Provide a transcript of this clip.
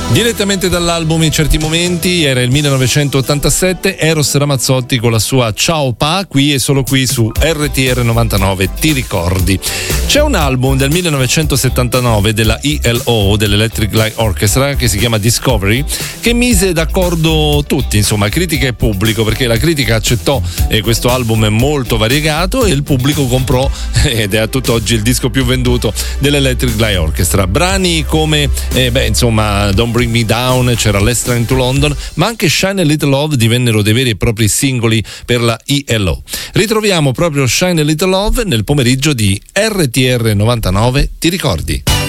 Direttamente dall'album In certi momenti, era il 1987, Eros Ramazzotti con la sua Ciao Pa, qui e solo qui su RTR 99, ti ricordi? C'è un album del 1979 della ELO, dell'Electric Light Orchestra, che si chiama Discovery, che mise d'accordo tutti, insomma, critica e pubblico, perché la critica accettò questo album molto variegato e il pubblico comprò, ed è a tutt'oggi il disco più venduto dell'Electric Light Orchestra. Brani come, Don't Bring Me Down, c'era Let's Train to London, ma anche Shine a Little Love divennero dei veri e propri singoli per la ELO. Ritroviamo proprio Shine a Little Love nel pomeriggio di RTR 99, ti ricordi?